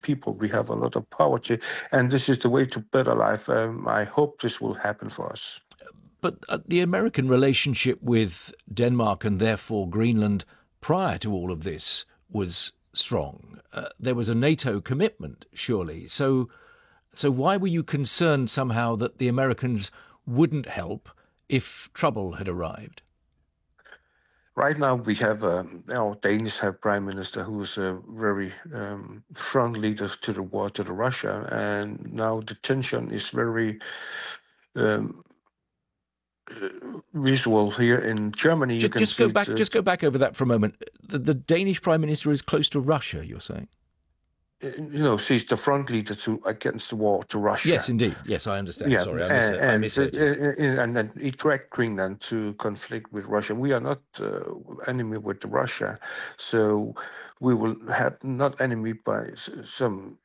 people. We have a lot of poverty, and this is the way to better life. I hope this will happen for us. But the American relationship with Denmark and therefore Greenland prior to all of this was strong. There was a NATO commitment, surely. So why were you concerned somehow that the Americans wouldn't help if trouble had arrived? Right now, we have our Danish have prime minister who is a very front leader to the war to the Russia, and now the tension is very um, visual here in Germany. You can see it. Just go back over that for a moment. The Danish prime minister is close to Russia, you're saying? She's the front leader against the war to Yes, Russia. indeed. Yes, I understand. Yeah, Sorry, I misheard you. and then it dragged Greenland to conflict with Russia. We are not enemy with Russia, so we will have not enemy by some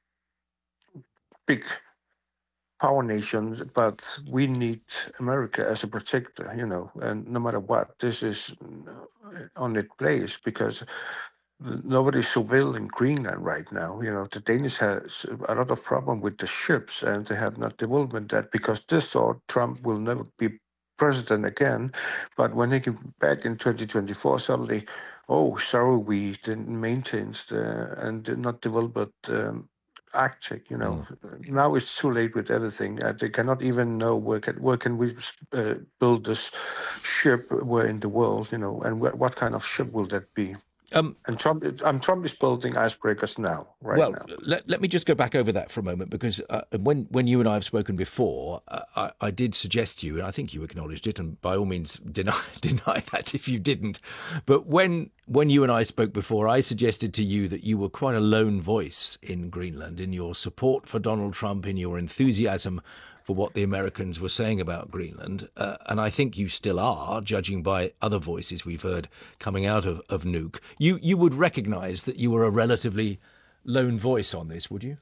big power nations, but we need America as a protector, and no matter what, this is on its place because nobody's surveilling Greenland right now. The Danish has a lot of problem with the ships, and they have not developed that because they thought Trump will never be president again. But when he came back in 2024, suddenly, oh, sorry, we didn't maintain and did not develop Arctic. Now it's too late with everything. They cannot even know where can we build this ship where in the world, and what kind of ship will that be? And Trump is building icebreakers right Well, now. let me just go back over that for a moment, because when you and I have spoken before, I did suggest to you, and I think you acknowledged it, and by all means deny that if you didn't. But when you and I spoke before, I suggested to you that you were quite a lone voice in Greenland in your support for Donald Trump, in your enthusiasm for what the Americans were saying about Greenland. And I think you still are, judging by other voices we've heard coming out of Nuuk. You would recognise that you were a relatively lone voice on this, would you?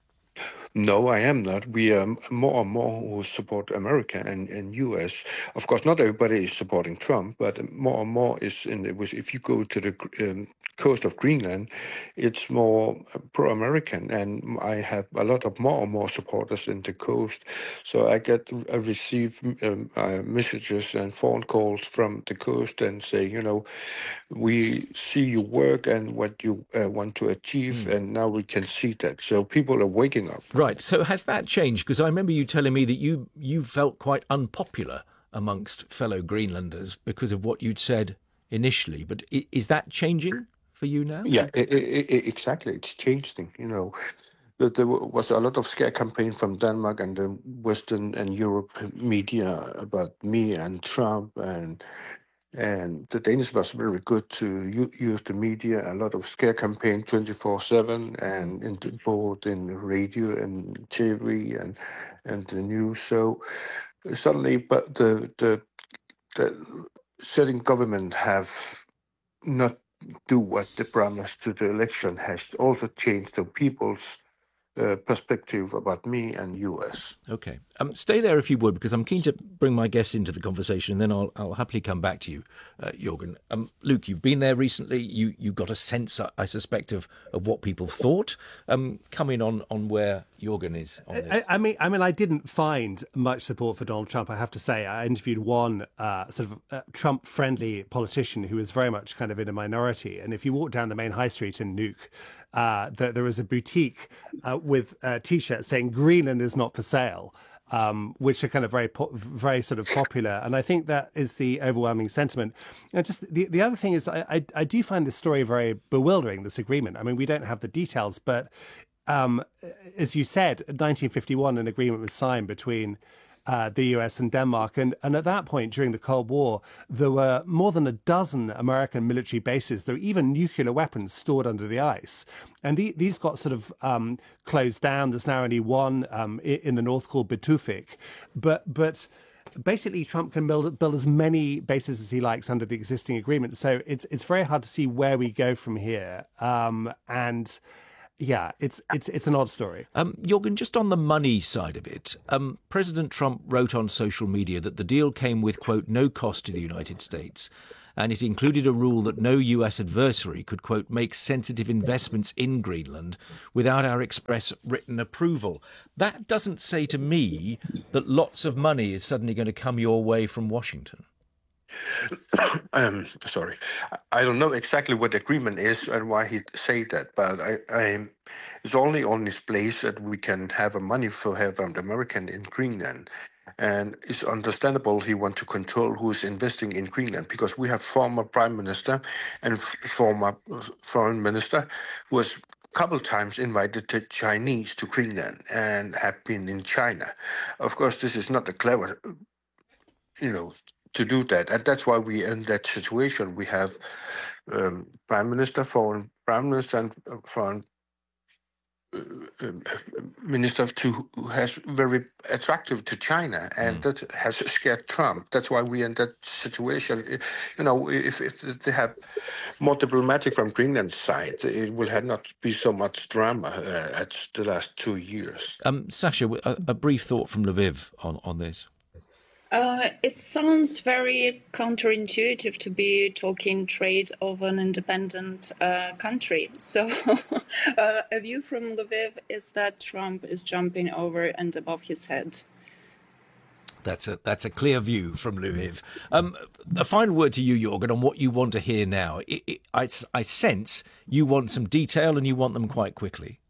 No, I am not. We are more and more who support America and U.S. Of course, not everybody is supporting Trump, but more and more is if you go to the coast of Greenland, it's more pro-American, and I have a lot of more and more supporters in the coast. So I receive messages and phone calls from the coast and say, we see your work and what you want to achieve, and now we can see that. So people are waking up. Right. So has that changed? Because I remember you telling me that you felt quite unpopular amongst fellow Greenlanders because of what you'd said initially. But is that changing for you now? Yeah, exactly. It's changing. That there was a lot of scare campaign from Denmark and the Western and Europe media about me and Trump, and the Danish was very good to use the media, a lot of scare campaign 24/7, and both in radio and TV and the news. So suddenly, but the sitting government have not do what they promised to the election has also changed the people's perspective about me and US. Okay. Stay there if you would, because I'm keen to bring my guests into the conversation, and then I'll happily come back to you, Jørgen. Luke, you've been there recently. You got a sense, I suspect, of what people thought. Come in on where Jørgen is on this. I mean, I didn't find much support for Donald Trump, I have to say. I interviewed one sort of Trump-friendly politician who was very much kind of in a minority. And if you walk down the main high street in Nuuk, there was a boutique with T-shirts saying Greenland is not for sale, which are kind of very sort of popular. And I think that is the overwhelming sentiment. And just the other thing is I do find this story very bewildering, this agreement. I mean, we don't have the details, but as you said, in 1951, an agreement was signed between the US and Denmark. And at that point, during the Cold War, there were more than a dozen American military bases. There were even nuclear weapons stored under the ice. And these got sort of closed down. There's now only one in the north called Bitufik. But basically, Trump can build as many bases as he likes under the existing agreement. So it's very hard to see where we go from here. And yeah, it's an odd story. Jørgen, just on the money side of it, President Trump wrote on social media that the deal came with, quote, no cost to the United States, and it included a rule that no US adversary could, quote, make sensitive investments in Greenland without our express written approval. That doesn't say to me that lots of money is suddenly going to come your way from Washington. Sorry, I don't know exactly what the agreement is and why he say that, but it's only on this place that we can have a money for have an American in Greenland, and it's understandable he want to control who's investing in Greenland because we have former prime minister and former foreign minister who was couple times invited the Chinese to Greenland and have been in China. Of course, this is not a clever, to do that, and that's why we in that situation. We have prime minister, foreign prime minister, and foreign uh, minister who has very attractive to China, and that has scared Trump. That's why we in that situation. If they have more diplomatic from Greenland's side, it will have not be so much drama at the last 2 years. Sasha, a brief thought from Lviv on this. It sounds very counterintuitive to be talking trade of an independent country. So a view from Lviv is that Trump is jumping over and above his head. That's a clear view from Lviv. A final word to you, Jørgen, on what you want to hear now. I sense you want some detail and you want them quite quickly.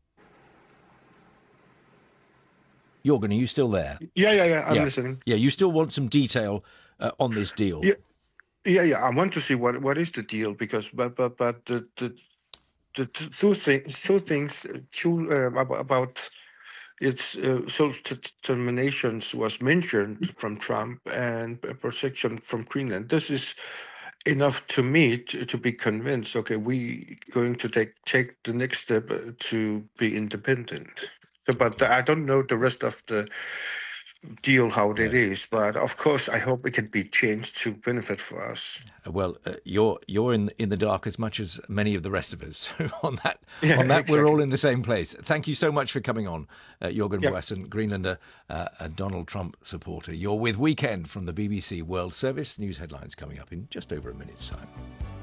Jørgen, are you still there? Yeah. I'm listening. Yeah, you still want some detail on this deal. Yeah. I want to see what is the deal because, but the two things about its self-determinations was mentioned from Trump and protection from Greenland. This is enough to me to be convinced. Okay, we going to take the next step to be independent. But I don't know the rest of the deal, how it is. But of course, I hope it can be changed to benefit for us. Well, you're in the dark as much as many of the rest of us. So on that, exactly. We're all in the same place. Thank you so much for coming on, Jørgen Boassen, Greenlander, a Donald Trump supporter. You're with Weekend from the BBC World Service. News headlines coming up in just over a minute's time.